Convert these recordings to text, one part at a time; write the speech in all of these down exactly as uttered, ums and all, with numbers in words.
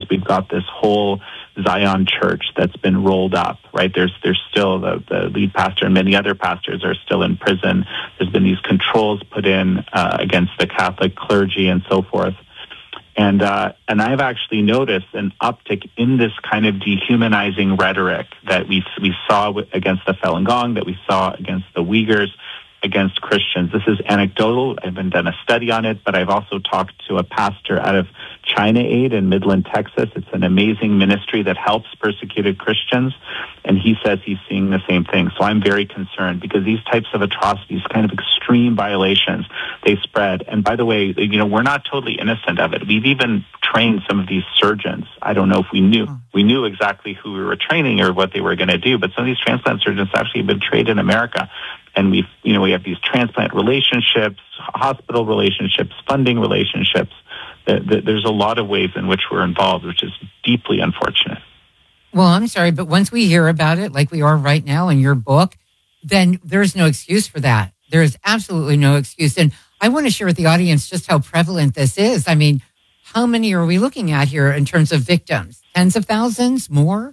We've got this whole Zion Church that's been rolled up, right? There's there's still the, the lead pastor and many other pastors are still in prison. There's been these controls put in uh, against the Catholic clergy and so forth. And uh, and I've actually noticed an uptick in this kind of dehumanizing rhetoric that we we saw against the Falun Gong, that we saw against the Uyghurs, against Christians. This is anecdotal. I haven't done a study on it, but I've also talked to a pastor out of China Aid in Midland, Texas. It's an amazing ministry that helps persecuted Christians, and he says he's seeing the same thing. So I'm very concerned because these types of atrocities, kind of extreme violations, they spread. And by the way, you know, we're not totally innocent of it. We've even trained some of these surgeons. I don't know if we knew we knew exactly who we were training or what they were going to do, but some of these transplant surgeons actually have been trained in America. And we've, you know, we have these transplant relationships, hospital relationships, funding relationships. There's a lot of ways in which we're involved, which is deeply unfortunate. Well, I'm sorry, but once we hear about it, like we are right now in your book, then there's no excuse for that. There's absolutely no excuse. And I want to share with the audience just how prevalent this is. I mean, how many are we looking at here in terms of victims? Tens of thousands, more?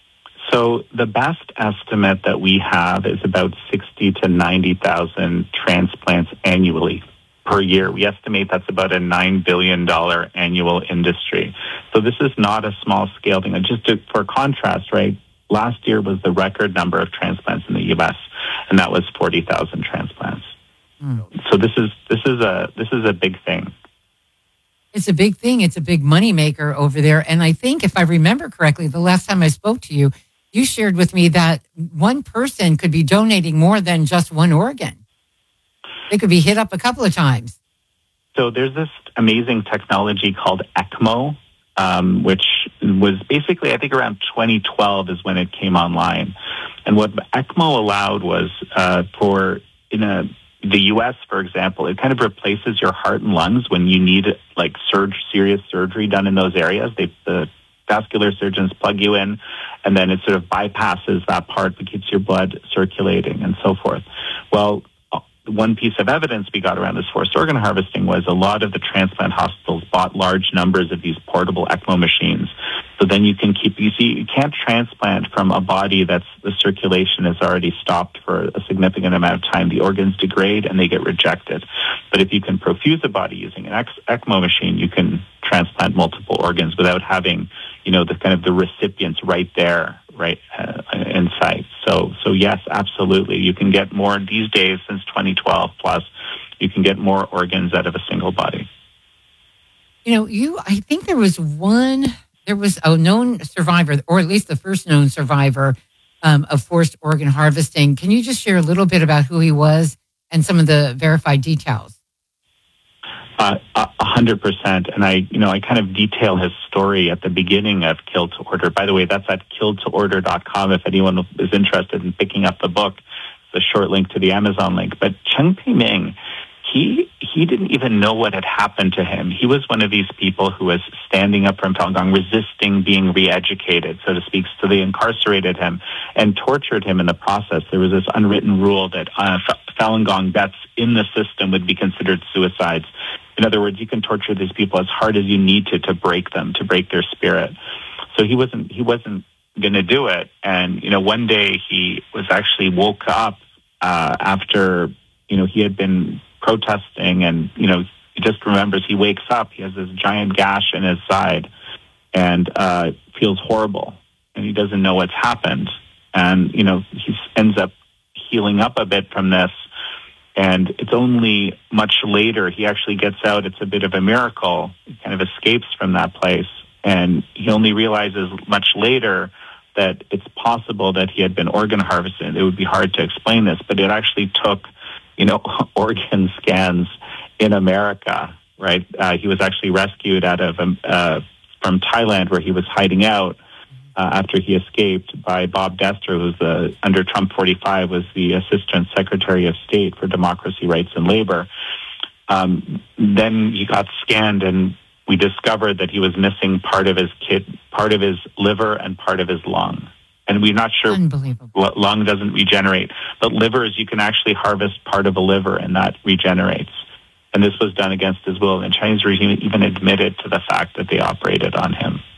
So the best estimate that we have is about sixty to ninety thousand transplants annually per year. We estimate that's about a nine billion dollars annual industry. So this is not a small scale thing. And just to, for contrast, right, last year was the record number of transplants in the U S, and that was forty thousand transplants. Mm. So this is this is a this is a big thing. It's a big thing. It's a big moneymaker over there. And I think, if I remember correctly, the last time I spoke to you, you shared with me that one person could be donating more than just one organ. They could be hit up a couple of times. So there's this amazing technology called ECMO, um, which was basically, I think around twenty twelve is when it came online. And what ECMO allowed was uh, for, in a, the U S, for example, it kind of replaces your heart and lungs when you need like surge, serious surgery done in those areas. They, the vascular surgeons plug you in, and then it sort of bypasses that part but keeps your blood circulating and so forth. Well, one piece of evidence we got around this forced organ harvesting was a lot of the transplant hospitals bought large numbers of these portable ECMO machines. So then you can keep, you see, you can't transplant from a body that's, the circulation is already stopped for a significant amount of time. The organs degrade and they get rejected. But if you can perfuse a body using an ECMO machine, you can transplant multiple organs without having, you know, the kind of the recipients right there, right uh, in sight. So, so yes, absolutely. You can get more these days since twenty twelve plus. You can get more organs out of a single body. You know, you. I think there was one. There was a known survivor, or at least the first known survivor um, of forced organ harvesting. Can you just share a little bit about who he was and some of the verified details? Uh, a hundred percent. And I, you know, I kind of detail his story at the beginning of Kill to Order. By the way, that's at kill to order dot com if anyone is interested in picking up the book. It's a short link to the Amazon link. But Cheng Pei-Ming, he, he didn't even know what had happened to him. He was one of these people who was standing up from Falun Gong, resisting being re-educated, so to speak. So they incarcerated him and tortured him in the process. There was this unwritten rule that uh, Falun Gong deaths in the system would be considered suicides. In other words, you can torture these people as hard as you need to to break them, to break their spirit. So he wasn't he wasn't going to do it. And you know, one day he was actually woke up uh, after you know he had been protesting, and you know he just remembers he wakes up. He has this giant gash in his side, and uh, feels horrible, and he doesn't know what's happened. And you know he ends up healing up a bit from this. And it's only much later he actually gets out. It's a bit of a miracle. He kind of escapes from that place. And he only realizes much later that it's possible that he had been organ harvested. It would be hard to explain this, but it actually took, you know, organ scans in America, right? Uh, he was actually rescued out of um, uh, from Thailand, where he was hiding out. Uh, after he escaped, by Bob Dester, who's the, under Trump forty-five, was the Assistant Secretary of State for Democracy, Rights, and Labor. Um, then he got scanned, and we discovered that he was missing part of his kid, part of his liver and part of his lung. And we're not sure what lung doesn't regenerate, but livers, you can actually harvest part of a liver, and that regenerates. And this was done against his will. And the Chinese regime even admitted to the fact that they operated on him.